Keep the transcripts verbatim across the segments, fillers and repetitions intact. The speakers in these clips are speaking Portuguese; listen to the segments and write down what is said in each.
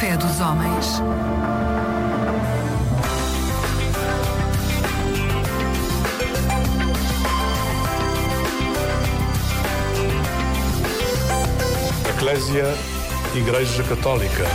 fé dos homens. Eclésia, Igreja Católica.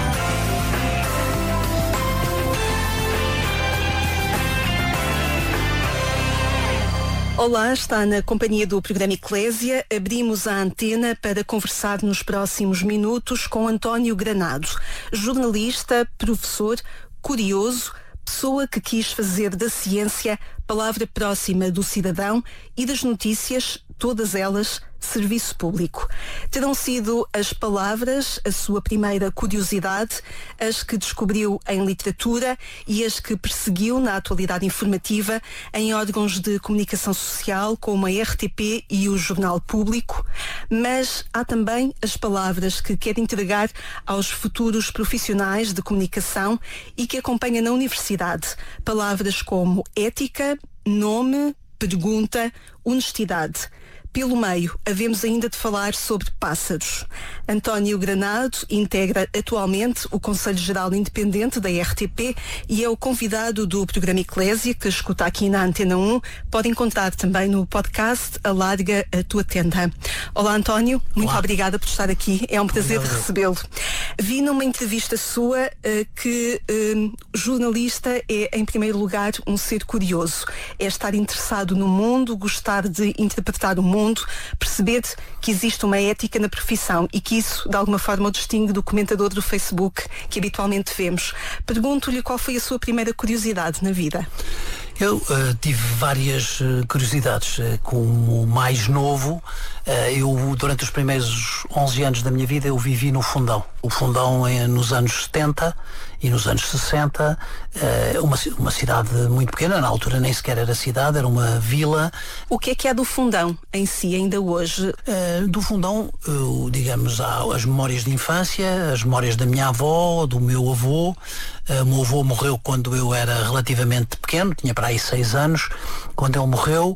Olá, está na companhia do programa Eclésia. Abrimos a antena para conversar nos próximos minutos com António Granado, jornalista, professor, curioso, pessoa que quis fazer da ciência palavra próxima do cidadão e das notícias, todas elas, serviço público. Terão sido as palavras a sua primeira curiosidade, as que descobriu em literatura e as que perseguiu na atualidade informativa em órgãos de comunicação social como a R T P e o Jornal Público, mas há também as palavras que quer entregar aos futuros profissionais de comunicação e que acompanha na universidade. Palavras como ética, nome, pergunta, honestidade. Pelo meio, havemos ainda de falar sobre pássaros. António Granado integra atualmente o Conselho Geral Independente da R T P e é o convidado do programa Eclésia, que escuta aqui na Antena um. Pode encontrar também no podcast Alarga a Tua Tenda. Olá, António. Muito Olá. Obrigada por estar aqui. É um prazer de recebê-lo. Vi numa entrevista sua uh, que uh, jornalista é, em primeiro lugar, um ser curioso. É estar interessado no mundo, gostar de interpretar o mundo, perceber que existe uma ética na profissão e que isso, de alguma forma, o distingue do comentador do Facebook que habitualmente vemos. Pergunto-lhe qual foi a sua primeira curiosidade na vida. Eu uh, tive várias uh, curiosidades. Uh, como mais novo, uh, eu, durante os primeiros onze anos da minha vida, eu vivi no Fundão. O Fundão é nos anos setenta e nos anos sessenta, uh, uma, uma cidade muito pequena, na altura nem sequer era cidade, era uma vila. O que é que é do Fundão em si, ainda hoje? Uh, do Fundão, uh, digamos, há as memórias de infância, as memórias da minha avó, do meu avô. Uh, o meu avô morreu quando eu era relativamente pequeno, tinha para aí seis anos, quando ele morreu,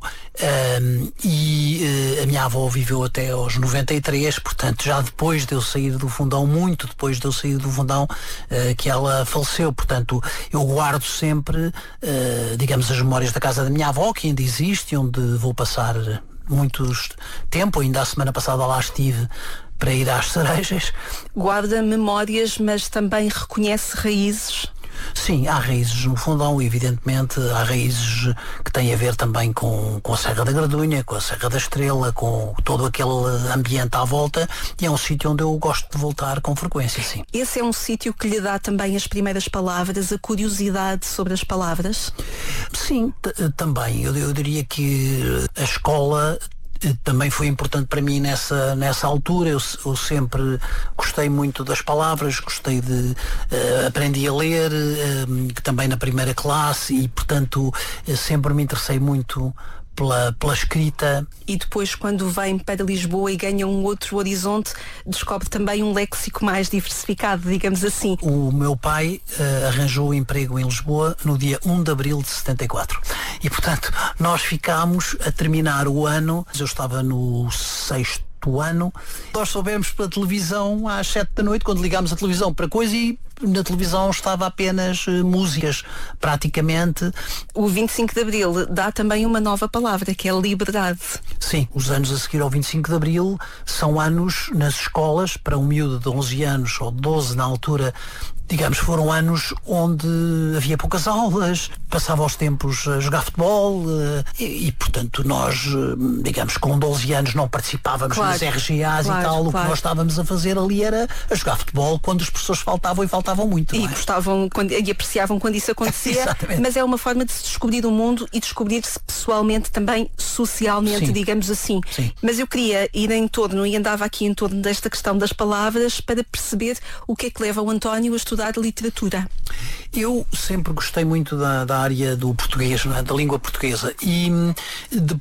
uh, e uh, a minha avó viveu até aos noventa e três, portanto já depois de eu sair do Fundão, muito depois de eu sair do Fundão, uh, que ela faleceu. Portanto, eu guardo sempre, uh, digamos, as memórias da casa da minha avó, que ainda existe, onde vou passar muitos tempo. Ainda a semana passada lá estive para ir às cerejas. Guarda memórias, mas também reconhece raízes? Sim, há raízes no Fundão, evidentemente. Há raízes que têm a ver também com, com a Serra da Gradunha, com a Serra da Estrela, com todo aquele ambiente à volta, e é um sítio onde eu gosto de voltar com frequência, sim. Esse é um sítio que lhe dá também as primeiras palavras, a curiosidade sobre as palavras? Sim, também. Eu, eu diria que a escola também foi importante para mim nessa, nessa altura. Eu, eu sempre gostei muito das palavras, gostei de uh, aprendi a ler, uh, também na primeira classe, e portanto uh, sempre me interessei muito Pela, pela escrita. E depois, quando vem para Lisboa e ganha um outro horizonte, descobre também um léxico mais diversificado, digamos assim. O meu pai uh, arranjou emprego em Lisboa no dia um de abril de setenta e quatro. E, portanto, nós ficámos a terminar o ano, eu estava no sexto ano, nós soubemos pela televisão às sete da noite, quando ligámos a televisão para coisa, e na televisão estava apenas uh, músicas, praticamente. O vinte e cinco de abril dá também uma nova palavra, que é liberdade. Sim, os anos a seguir ao vinte e cinco de abril são anos nas escolas, para um miúdo de onze anos, ou doze na altura, digamos, foram anos onde havia poucas aulas, passava os tempos a jogar futebol, e, e portanto nós, digamos, com doze anos não participávamos, claro, nas R G As, claro, e tal. O claro. que nós estávamos a fazer ali era a jogar futebol quando os professores faltavam, e faltavam muito. E é? gostavam quando, e apreciavam quando isso acontecia. Mas é uma forma de se descobrir o mundo e descobrir-se pessoalmente, também socialmente, sim, digamos assim. Sim. Mas eu queria ir em torno, e andava aqui em torno desta questão das palavras, para perceber o que é que leva o António a estudar literatura. Eu sempre gostei muito da, da área do português, não é? Da língua portuguesa, e de